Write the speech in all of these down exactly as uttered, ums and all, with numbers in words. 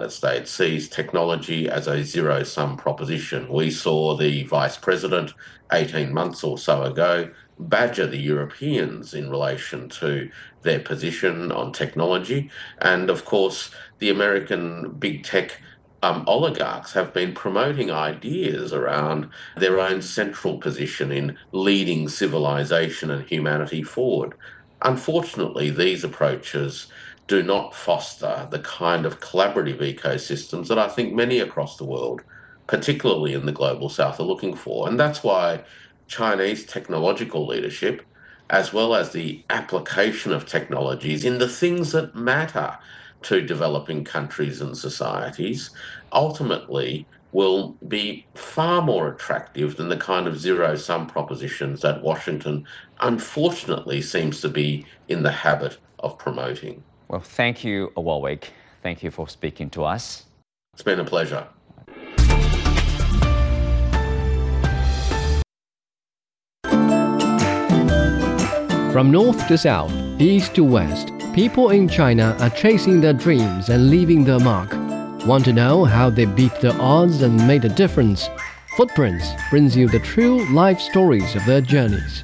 United States sees technology as a zero-sum proposition. We saw the Vice President eighteen months or so ago badger the Europeans in relation to their position on technology. And of course, the American big tech um, oligarchs have been promoting ideas around their own central position in leading civilization and humanity forward. Unfortunately, these approaches do not foster the kind of collaborative ecosystems that I think many across the world, particularly in the global south, are looking for. And that's why Chinese technological leadership, as well as the application of technologies in the things that matter to developing countries and societies, ultimately will be far more attractive than the kind of zero-sum propositions that Washington unfortunately seems to be in the habit of promoting. Well, thank you, Warwick. Thank you for speaking to us. It's been a pleasure. From north to south, east to west, people in China are chasing their dreams and leaving their mark. Want to know how they beat the odds and made a difference? Footprints brings you the true life stories of their journeys.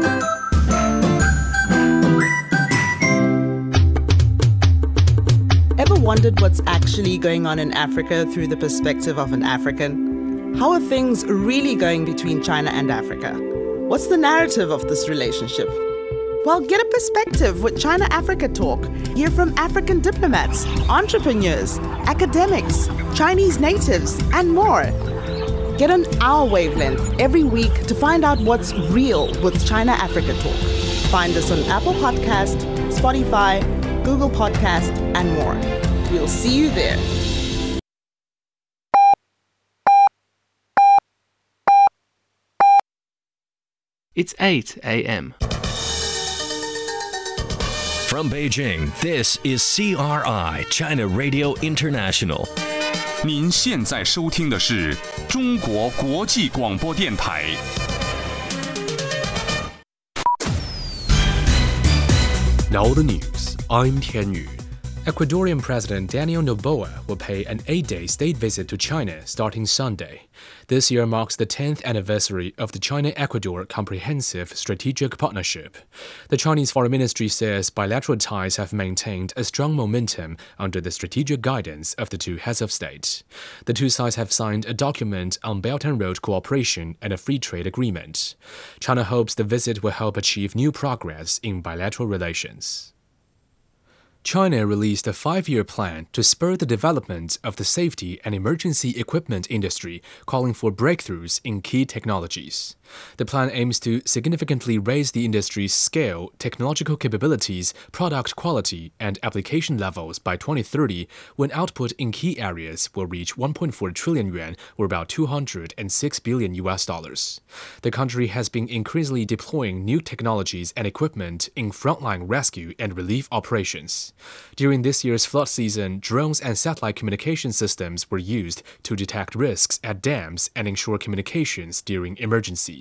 Ever wondered what's actually going on in Africa through the perspective of an African? How are things really going between China and Africa? What's the narrative of this relationship? Well, get a perspective with China-Africa Talk. Hear from African diplomats, entrepreneurs, academics, Chinese natives, and more. Get on our wavelength every week to find out what's real with China-Africa Talk. Find us on Apple Podcast, Spotify, Google Podcast, and more. We'll see you there. It's eight a m From Beijing, this is C R I, China Radio International. 您现在收听的是中国国际广播电台。 Now the news. I'm Tian Yu. Ecuadorian President Daniel Noboa will pay an eight-day state visit to China starting Sunday. This year marks the tenth anniversary of the China-Ecuador Comprehensive Strategic Partnership. The Chinese Foreign Ministry says bilateral ties have maintained a strong momentum under the strategic guidance of the two heads of state. The two sides have signed a document on Belt and Road cooperation and a free trade agreement. China hopes the visit will help achieve new progress in bilateral relations. China released a five-year plan to spur the development of the safety and emergency equipment industry, calling for breakthroughs in key technologies. The plan aims to significantly raise the industry's scale, technological capabilities, product quality, and application levels by twenty thirty, when output in key areas will reach one point four trillion yuan, or about two hundred six billion U S dollars. The country has been increasingly deploying new technologies and equipment in frontline rescue and relief operations. During this year's flood season, drones and satellite communication systems were used to detect risks at dams and ensure communications during emergencies.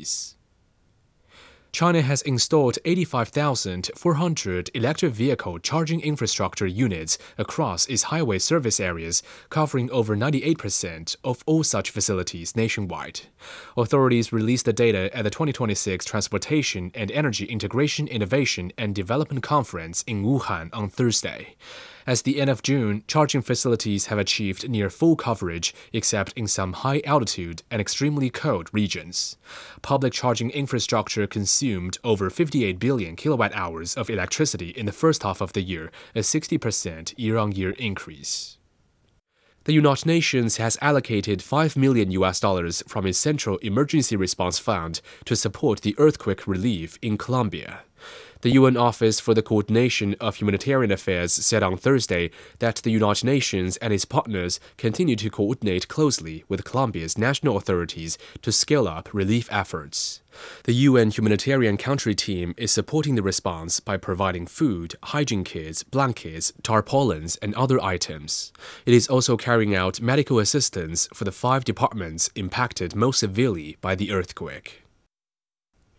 China has installed eighty-five thousand four hundred electric vehicle charging infrastructure units across its highway service areas, covering over ninety-eight percent of all such facilities nationwide. Authorities released the data at the twenty twenty-six Transportation and Energy Integration Innovation and Development Conference in Wuhan on Thursday. As the end of June, charging facilities have achieved near full coverage, except in some high-altitude and extremely cold regions. Public charging infrastructure consumed over fifty-eight billion kilowatt-hours of electricity in the first half of the year, a sixty percent year-on-year increase. The United Nations has allocated five million U S dollars from its Central Emergency Response Fund to support the earthquake relief in Colombia. The U N Office for the Coordination of Humanitarian Affairs said on Thursday that the United Nations and its partners continue to coordinate closely with Colombia's national authorities to scale up relief efforts. The U N Humanitarian Country Team is supporting the response by providing food, hygiene kits, blankets, tarpaulins, and other items. It is also carrying out medical assistance for the five departments impacted most severely by the earthquake.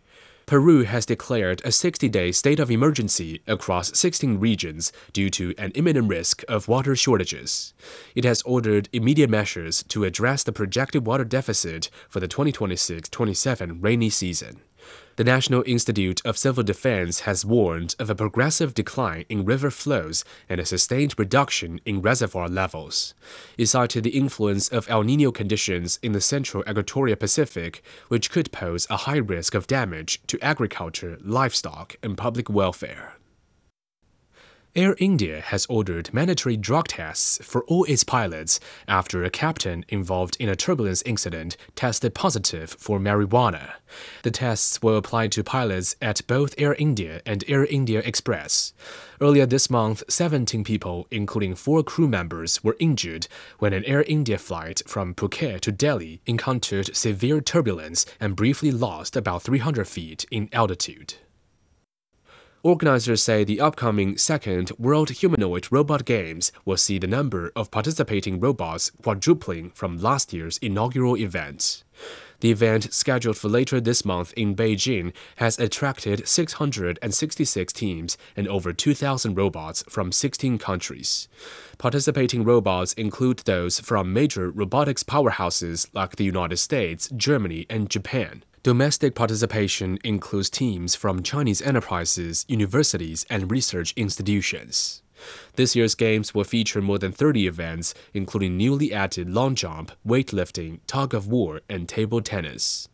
Peru has declared a sixty-day state of emergency across sixteen regions due to an imminent risk of water shortages. It has ordered immediate measures to address the projected water deficit for the twenty twenty-six twenty-seven rainy season. The National Institute of Civil Defense has warned of a progressive decline in river flows and a sustained reduction in reservoir levels. It cited the influence of El Niño conditions in the central Equatorial Pacific, which could pose a high risk of damage to agriculture, livestock, and public welfare. Air India has ordered mandatory drug tests for all its pilots after a captain involved in a turbulence incident tested positive for marijuana. The tests were applied to pilots at both Air India and Air India Express. Earlier this month, seventeen people, including four crew members, were injured when an Air India flight from Phuket to Delhi encountered severe turbulence and briefly lost about three hundred feet in altitude. Organizers say the upcoming second World Humanoid Robot Games will see the number of participating robots quadrupling from last year's inaugural event. The event, scheduled for later this month in Beijing, has attracted six hundred sixty-six teams and over two thousand robots from sixteen countries. Participating robots include those from major robotics powerhouses like the United States, Germany, and Japan. Domestic participation includes teams from Chinese enterprises, universities, and research institutions. This year's games will feature more than thirty events, including newly added long jump, weightlifting, tug of war, and table tennis.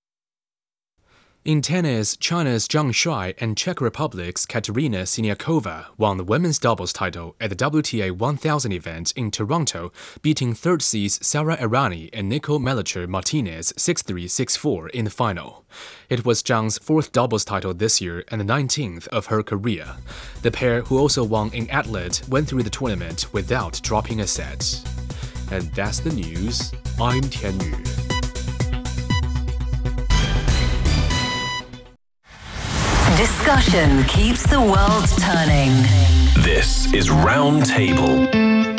In tennis, China's Zhang Shuai and Czech Republic's Katerina Siniakova won the women's doubles title at the W T A one thousand event in Toronto, beating third seeds Sara Errani and Nico Melchior Martinez six three six four in the final. It was Zhang's fourth doubles title this year and the nineteenth of her career. The pair, who also won in Adelaide, went through the tournament without dropping a set. And that's the news. I'm Tian Yu. Discussion keeps the world turning. This is Roundtable.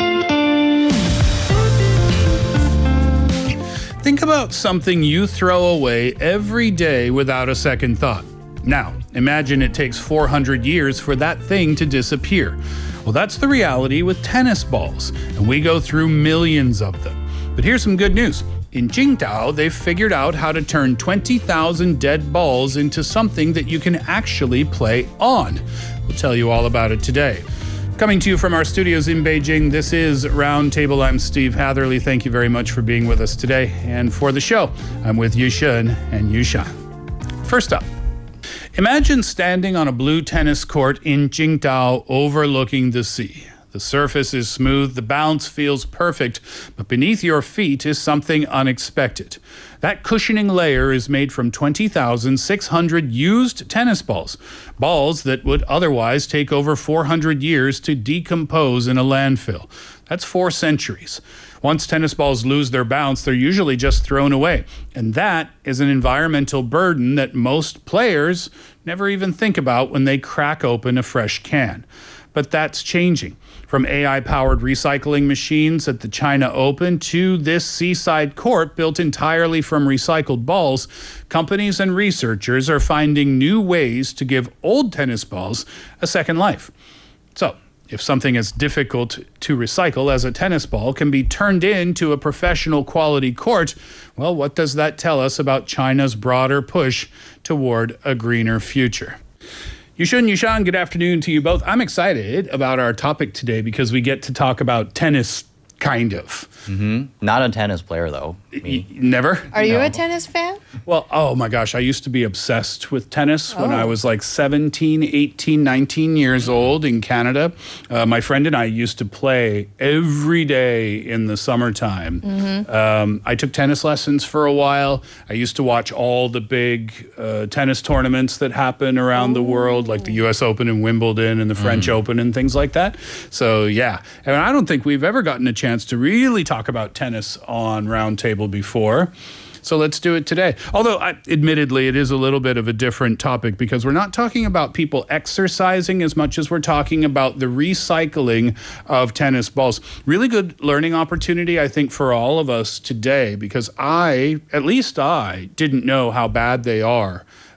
Think about something you throw away every day without a second thought. Now, imagine it takes four hundred years for that thing to disappear. Well, that's the reality with tennis balls, and we go through millions of them. But here's some good news. In Qingdao, they've figured out how to turn twenty thousand dead balls into something that you can actually play on. We'll tell you all about it today. Coming to you from our studios in Beijing, this is Roundtable. I'm Steve Hatherley. Thank you very much for being with us today. And for the show, I'm with Yushun and Yushan. First up, imagine standing on a blue tennis court in Qingdao overlooking the sea. The surface is smooth, the bounce feels perfect, but beneath your feet is something unexpected. That cushioning layer is made from twenty thousand six hundred used tennis balls, balls that would otherwise take over four hundred years to decompose in a landfill. That's four centuries. Once tennis balls lose their bounce, they're usually just thrown away. And that is an environmental burden that most players never even think about when they crack open a fresh can. But that's changing. From A I-powered recycling machines at the China Open to this seaside court built entirely from recycled balls, companies and researchers are finding new ways to give old tennis balls a second life. So, if something as difficult to recycle as a tennis ball can be turned into a professional quality court, well, what does that tell us about China's broader push toward a greener future? Yushun, Yushan, good afternoon to you both. I'm excited about our topic today because we get to talk about tennis, kind of. Mm-hmm. Not a tennis player, though. Me. Y- never? Are you No. a tennis fan? Well, oh my gosh, I used to be obsessed with tennis when Oh. I was like seventeen, eighteen, nineteen years old in Canada. Uh, my friend and I used to play every day in the summertime. Mm-hmm. Um, I took tennis lessons for a while. I used to watch all the big uh, tennis tournaments that happen around the world, like the U S Open and Wimbledon and the French Mm. Open and things like that. So yeah, and I don't think we've ever gotten a chance to really talk about tennis on Roundtable before. So let's do it today. Although, I, admittedly, it is a little bit of a different topic because we're not talking about people exercising as much as we're talking about the recycling of tennis balls. Really good learning opportunity, I think, for all of us today because I, at least I, didn't know how bad they are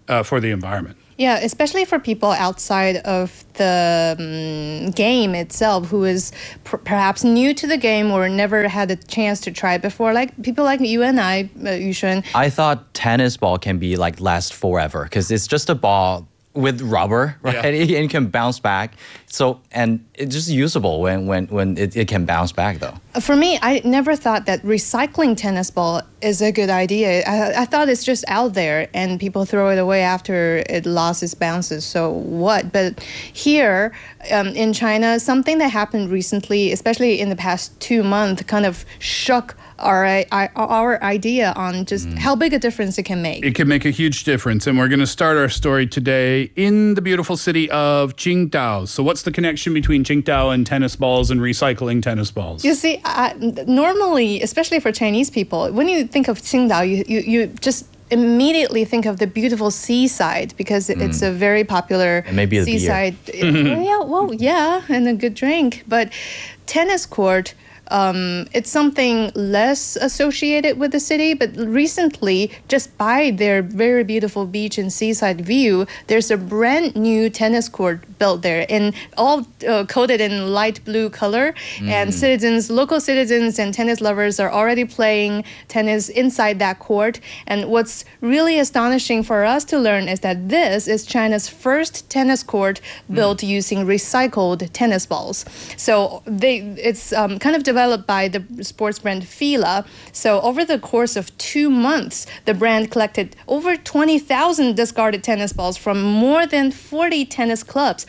uh, for the environment. Yeah, especially for people outside of the um, game itself who is pr- perhaps new to the game or never had a chance to try it before, like people like you and I, uh, Yushun. I thought tennis ball can be like last forever because it's just a ball with rubber, right? Yeah. It, it can bounce back. So, and it's just usable when, when, when it, it can bounce back though. For me, I never thought that recycling tennis ball is a good idea. I, I thought it's just out there and people throw it away after it lost its bounces. So what? But here um, in China, something that happened recently, especially in the past two months, kind of shook Our, our idea on just mm. how big a difference it can make. It can make a huge difference. And we're going to start our story today in the beautiful city of Qingdao. So what's the connection between Qingdao and tennis balls and recycling tennis balls? You see, uh, normally, especially for Chinese people, when you think of Qingdao, you, you, you just immediately think of the beautiful seaside because mm. it's a very popular and maybe seaside. Yeah, well, yeah, and a good drink. But tennis court, Um, it's something less associated with the city, but recently, just by their very beautiful beach and seaside view, there's a brand new tennis court built there, and all uh, coated in light blue color. Mm. And citizens, local citizens and tennis lovers are already playing tennis inside that court. And what's really astonishing for us to learn is that this is China's first tennis court built mm. using recycled tennis balls. So they, it's um, kind of developed by the sports brand Fila. So over the course of two months, the brand collected over twenty thousand discarded tennis balls from more than forty tennis clubs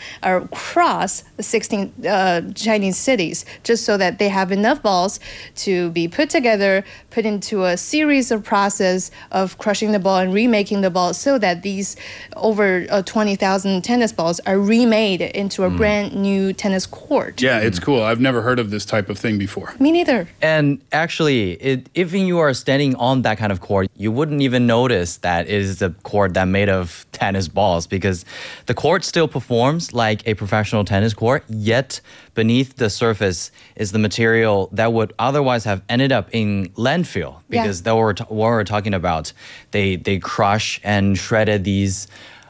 across sixteen uh, Chinese cities, just so that they have enough balls to be put together, put into a series of process of crushing the ball and remaking the ball so that these over uh, twenty thousand tennis balls are remade into a mm. brand new tennis court. Yeah, it's cool. I've never heard of this type of thing before. Me neither. And actually, it, if you are standing on that kind of court, you wouldn't even notice that it is a court that made of tennis balls because the court still performs like a professional tennis court, yet beneath the surface is the material that would otherwise have ended up in landfill because yeah. that were t- what we're talking about. They, they crush and shredded these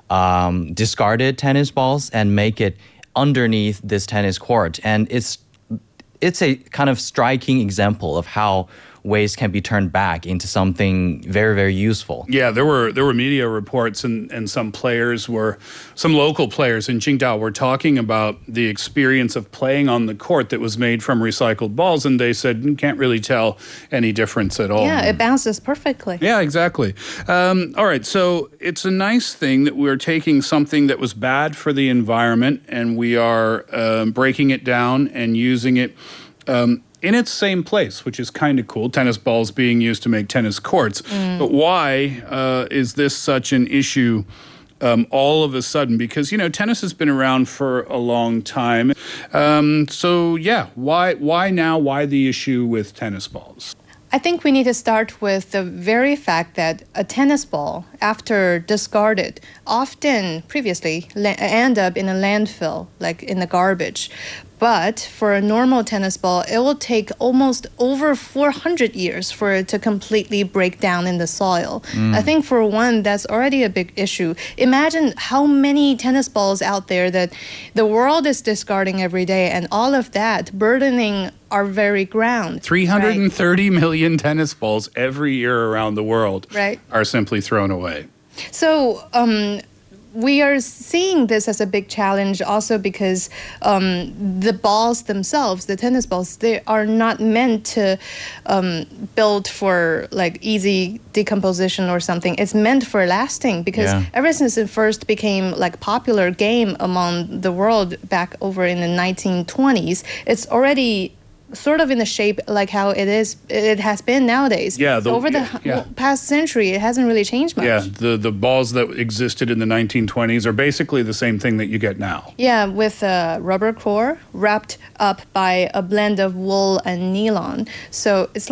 um, discarded tennis balls and make it underneath this tennis court. And it's It's a kind of striking example of how waste can be turned back into something very, very useful. Yeah, there were there were media reports and, and some players were, some local players in Qingdao were talking about the experience of playing on the court that was made from recycled balls, and they said you can't really tell any difference at all. Yeah, it bounces perfectly. Yeah, exactly. Um, all right, so it's a nice thing that we're taking something that was bad for the environment and we are um, breaking it down and using it um, in its same place, which is kind of cool, tennis balls being used to make tennis courts. Mm. But why uh, is this such an issue um, all of a sudden? Because, you know, tennis has been around for a long time. Um, so, yeah, why, why now? Why the issue with tennis balls? I think we need to start with the very fact that a tennis ball, after discarded, often previously la- end up in a landfill, like in the garbage. But for a normal tennis ball, it will take almost over four hundred years for it to completely break down in the soil. Mm. I think for one, that's already a big issue. Imagine how many tennis balls out there that the world is discarding every day, and all of that burdening our very ground. three hundred thirty right? million tennis balls every year around the world right. are simply thrown away. So, um, we are seeing this as a big challenge also because um, the balls themselves, the tennis balls, they are not meant to um, build for like easy decomposition or something. It's meant for lasting because yeah. ever since it first became like popular game among the world back over in the nineteen twenties, it's already sort of in the shape like how it is, it has been nowadays. Yeah. The, so over the yeah, yeah. past century, it hasn't really changed much. Yeah, the, the balls that existed in the nineteen twenties are basically the same thing that you get now. Yeah, with a rubber core wrapped up by a blend of wool and nylon. So it's like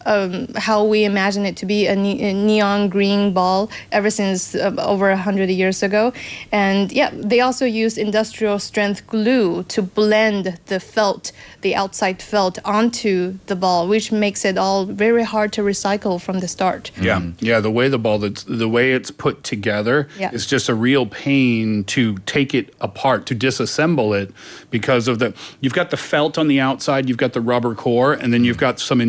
um, how we imagine it to be a, ne- a neon green ball ever since uh, over one hundred years ago. And yeah, they also use industrial strength glue to blend the felt, the outside felt, onto the ball, which makes it all very hard to recycle from the start. Yeah, mm. yeah. The way the ball, that's the way it's put together, yeah. is just a real pain to take it apart, to disassemble it, because of the. You've got the felt on the outside, you've got the rubber core, and then you've got some